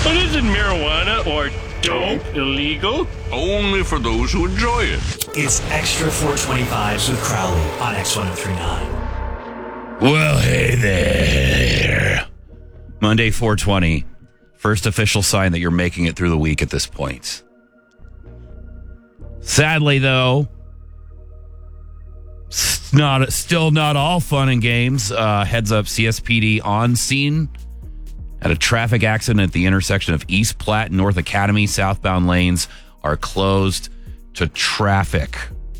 But isn't marijuana or dope illegal? Only for those who enjoy it. It's Extra 425s with Crowley on X1039. Well, hey there. Monday, 420. First official sign that you're making it through the week at this point. Sadly, though, still not all fun and games. Heads up, CSPD on scene at a traffic accident at the intersection of East Platte and North Academy. Southbound lanes are closed to traffic.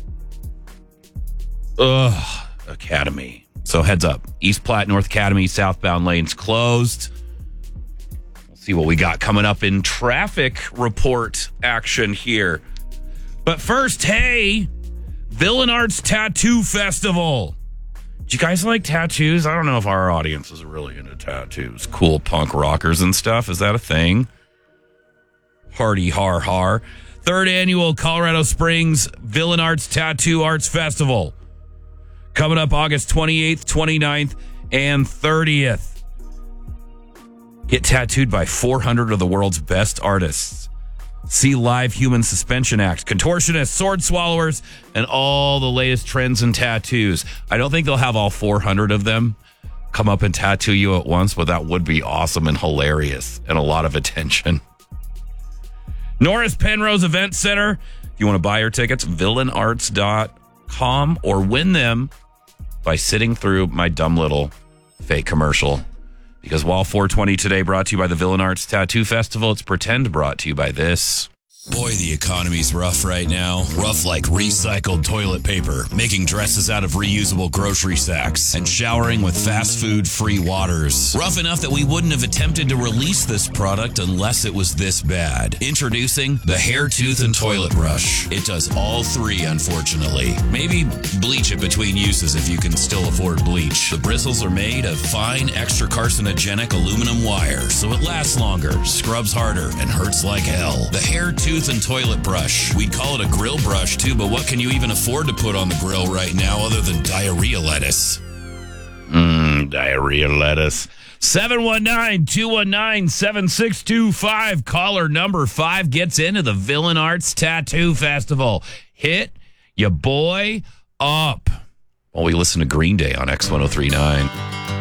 Academy. So heads up. East Platte, North Academy, southbound lanes closed. We'll see what we got coming up in traffic report action here. But first, hey, Villain Arts Tattoo Festival. Do you guys like tattoos? I don't know if our audience is really into tattoos. Cool punk rockers and stuff. Is that a thing? Hardy har har. Third annual Colorado Springs Villain Arts Tattoo Arts Festival. Coming up August 28th, 29th, and 30th. Get tattooed by 400 of the world's best artists. See live human suspension acts, contortionists, sword swallowers, and all the latest trends in tattoos. I don't think they'll have all 400 of them come up and tattoo you at once, but that would be awesome and hilarious and a lot of attention. Norris Penrose Event Center. If you want to buy your tickets, villainarts.com or win them by sitting through my dumb little fake commercial. Because while 420 today brought to you by the Villain Arts Tattoo Festival, it's pretend brought to you by this. Boy, the economy's rough right now. Rough like recycled toilet paper, making dresses out of reusable grocery sacks, and showering with fast food free waters. Rough enough that we wouldn't have attempted to release this product unless it was this bad. Introducing the Hair, Tooth, and Toilet Brush. It does all three, unfortunately. Maybe bleach it between uses if you can still afford bleach. The bristles are made of fine, extra carcinogenic aluminum wire, so it lasts longer, scrubs harder, and hurts like hell. The Hair, Tooth, and Toilet Brush. We'd call it a grill brush too, but what can you even afford to put on the grill right now other than diarrhea lettuce? Diarrhea lettuce. 719-219-7625. Caller number 5 gets into the Villain Arts Tattoo Festival. Hit your boy up. While we listen to Green Day on X1039.